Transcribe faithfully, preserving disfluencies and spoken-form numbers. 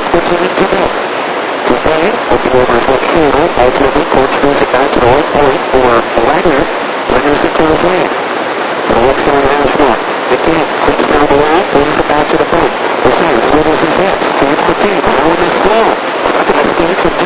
Continue to go. Today, looking over his left shoulder, ultimately corkscrews it back to the right point, or ladder, layers it to his leg. Now looks down the half mark. Again, clips down the line, brings it back to the front. His hands, wiggle his hips, feeds the feet, down with his flow.